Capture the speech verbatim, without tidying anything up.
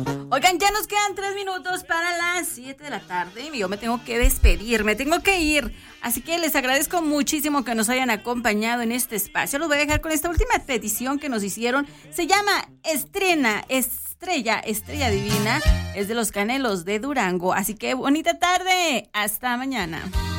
Oigan, ya nos quedan tres minutos para las siete de la tarde y yo me tengo que despedir, me tengo que ir. Así que les agradezco muchísimo que nos hayan acompañado en este espacio. Los voy a dejar con esta última petición que nos hicieron. Se llama Estrena, Estrella, Estrella Divina. Es de Los Canelos de Durango. Así que bonita tarde. Hasta mañana.